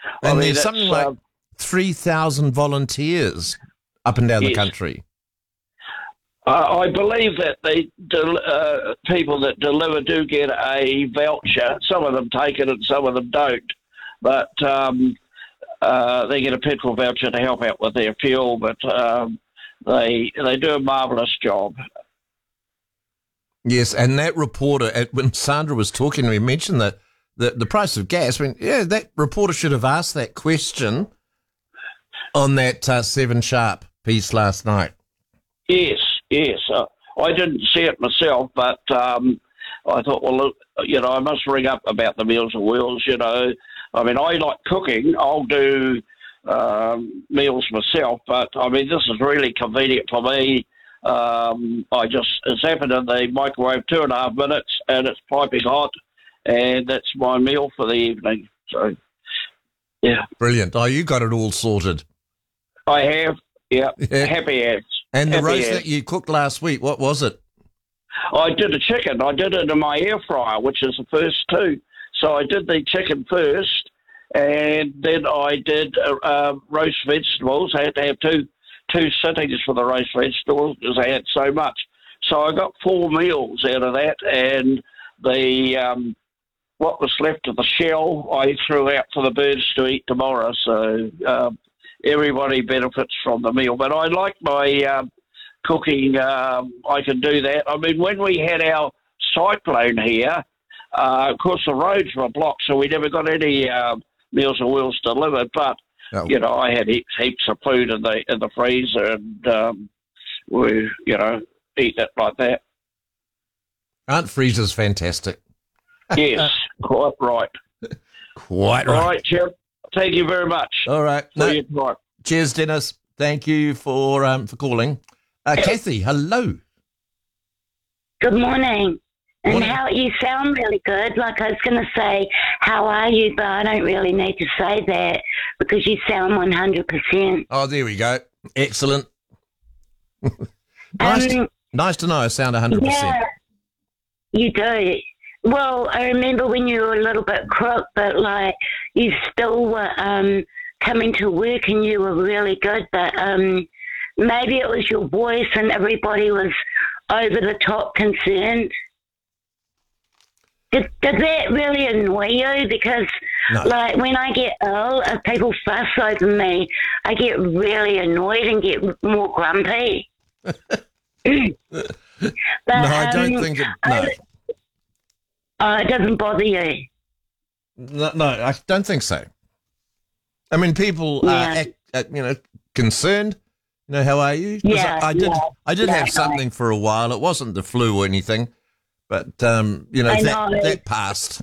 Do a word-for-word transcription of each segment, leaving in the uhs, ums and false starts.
And I mean, there's something like um, three thousand volunteers up and down yes. the country. Uh, I believe that the del- uh, people that deliver do get a voucher. Some of them take it and some of them don't. But um, uh, they get a petrol voucher to help out with their fuel. But um, they they do a marvellous job. Yes, and that reporter, when Sandra was talking, we mentioned that the, the price of gas. I mean, yeah, that reporter should have asked that question on that uh, Seven Sharp piece last night. Yes, yes. Uh, I didn't see it myself, but um, I thought, well, look, you know, I must ring up about the Meals on Wheels, you know. I mean, I like cooking. I'll do um, meals myself, but, I mean, this is really convenient for me. Um, I just, it's happened in the microwave two and a half minutes, and it's piping hot, and that's my meal for the evening. So, yeah. Brilliant. Oh, you got it all sorted. I have, yeah, Yeah. happy as. And the happy roast as. that you cooked last week, what was it? I did a chicken. I did it in my air fryer, which is the first two. So I did the chicken first, and then I did uh, uh, roast vegetables. I had to have two two sittings for the roast vegetables because I had so much. So I got four meals out of that, and the um, what was left of the shell I threw out for the birds to eat tomorrow. So um, everybody benefits from the meal. But I like my um, cooking. Um, I can do that. I mean, when we had our cyclone here, uh, of course the roads were blocked, so we never got any uh, Meals on Wheels delivered. But Oh. you know, I had heaps, heaps of food in the in the freezer, and um, we, you know, eat it like that. Aunt Freezer's fantastic. Yes, quite right. Quite All right. right, Chip. Thank you very much. All right. See No, you tomorrow. cheers, Dennis. Thank you for um, for calling. Uh, Kathy, hello. Good morning. And Morning. how you sound really good. Like I was going to say, how are you? But I don't really need to say that because you sound one hundred percent. Oh, there we go. Excellent. nice, to, Um, nice to know I sound one hundred percent. Yeah, you do. Well, I remember when you were a little bit crook, but like you still were um, coming to work and you were really good. But um, maybe it was your voice and everybody was over the top concerned. Did, did that really annoy you? Because, No. like, when I get ill, if people fuss over me, I get really annoyed and get more grumpy. but, No, I don't um, think it. No. I- Oh, it doesn't bother you. no, no, I don't think so. I mean, people are, Yeah. act, uh, you know, concerned. You know, how are you? 'Cause Yeah, I, I did. yeah, I did yeah, have something for a while. It wasn't the flu or anything, but um, you know, I that know. that passed.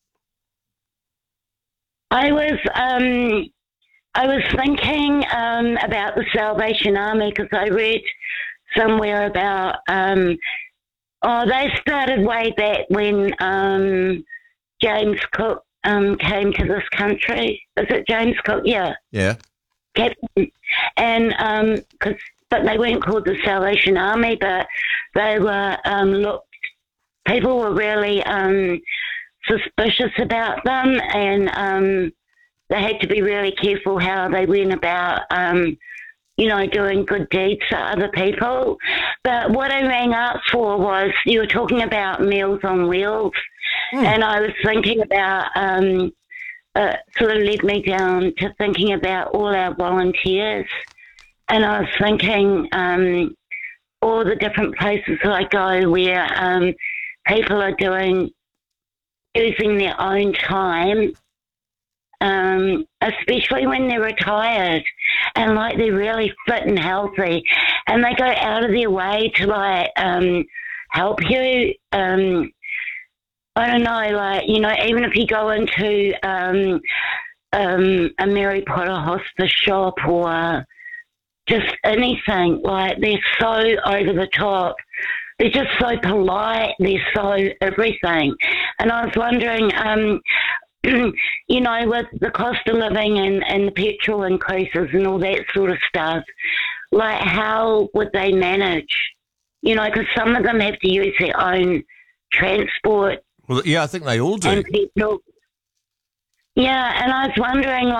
I was um, I was thinking um, about the Salvation Army because I read somewhere about um, oh they started way back when um, James Cook um, came to this country. Is it James Cook? Yeah, Yeah. Captain. And um 'cause but they weren't called the Salvation Army, but they were um, looked. People were really um, suspicious about them, and um, they had to be really careful how they went about, um, you know, doing good deeds for other people. But what I rang up for was you were talking about Meals on Wheels, Mm. and I was thinking about, um, uh, sort of led me down to thinking about all our volunteers, and I was thinking um, all the different places that I go where um, people are doing, using their own time, um, especially when they're retired and like they're really fit and healthy, and they go out of their way to like um, help you. Um, I don't know, like, you know, even if you go into um, um, a Mary Potter hospice shop or just anything, like they're so over the top. They're just so polite. They're so everything. And I was wondering, um, you know, with the cost of living and, and the petrol increases and all that sort of stuff, like how would they manage? You know, because some of them have to use their own transport Well, yeah, I think they all do. and petrol. Yeah, and I was wondering,